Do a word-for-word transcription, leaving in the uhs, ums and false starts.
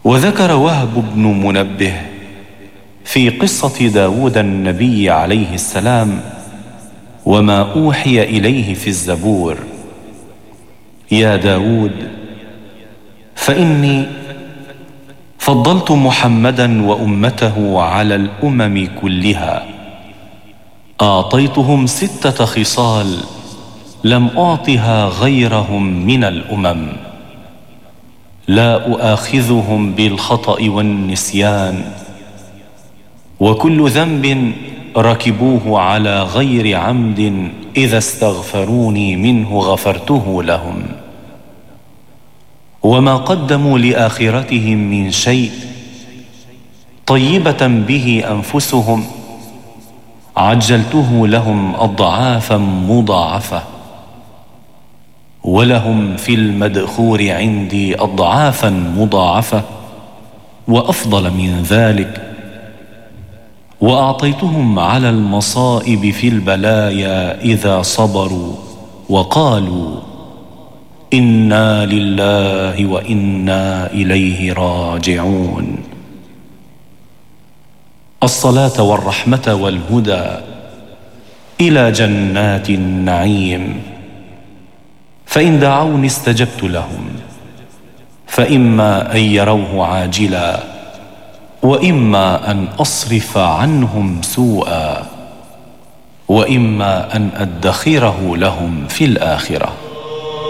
وذكر وهب بن منبه في قصة داود النبي عليه السلام وما أوحي إليه في الزبور: يا داود، فإني فضلت محمدا وأمته على الأمم كلها، أعطيتهم ستة خصال لم أعطها غيرهم من الأمم، لا أؤاخذهم بالخطأ والنسيان، وكل ذنب ركبوه على غير عمد إذا استغفروني منه غفرته لهم، وما قدموا لآخرتهم من شيء طيبة به أنفسهم عجلته لهم أضعافا مضاعفة، ولهم في المدخور عندي أضعافا مضاعفة وأفضل من ذلك، وأعطيتهم على المصائب في البلايا إذا صبروا وقالوا إنا لله وإنا إليه راجعون. الصلاة والرحمة والهدى إلى جنات النعيم، فإن دعوني استجبت لهم، فإما أن يروه عاجلا وإما أن أصرف عنهم سوءا وإما أن أدخره لهم في الآخرة.